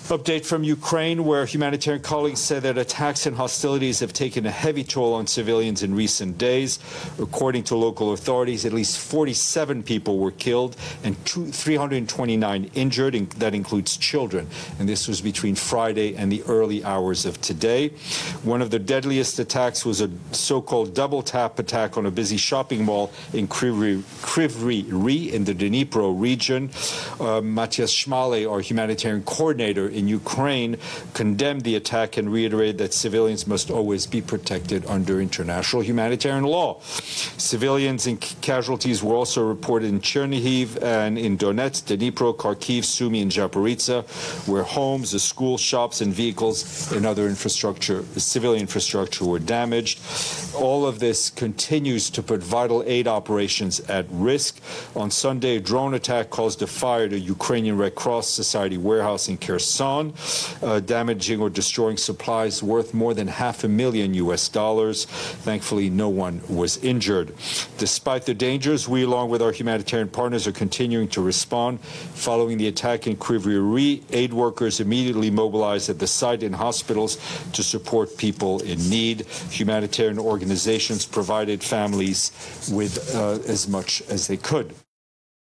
Update from Ukraine, where humanitarian colleagues say that attacks and hostilities have taken a heavy toll on civilians in recent days. According to local authorities, at least 47 people were killed and 329 injured, and that includes children. And this was between Friday and the early hours of today. One of the deadliest attacks was a so-called double-tap attack on a busy shopping mall in Kryvyi Rih in the Dnipro region. Matthias Schmale, our humanitarian coordinator in Ukraine, condemned the attack and reiterated that civilians must always be protected under international humanitarian law. Civilians and casualties were also reported in Chernihiv and in Donetsk, Dnipro, Kharkiv, Sumy, and Zaporizhzhia, where homes, the school, shops, and vehicles and other infrastructure, civilian infrastructure, were damaged. All of this continues to put vital aid operations at risk. On Sunday, a drone attack caused a fire at a Ukrainian Red Cross Society warehouse in Kherson, damaging or destroying supplies worth more than $500,000 US. Thankfully, no one was injured. Despite the dangers, we, along with our humanitarian partners, are continuing to respond. Following the attack in Kryvyi Rih, aid workers immediately mobilized at the site and hospitals to support people in need. Humanitarian organizations provided families with as much as they could.